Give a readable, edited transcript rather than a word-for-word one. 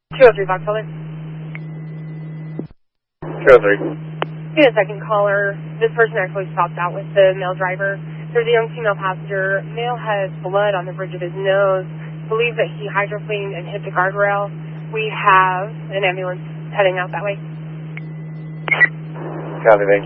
203 Fox Color. 203. Give me a second, caller. This person actually stopped out with the male driver. There's a young female passenger. Male has blood on the bridge of his nose. Believe that he hydroplaned and hit the guardrail. We have an ambulance heading out that way. Copy, thank you.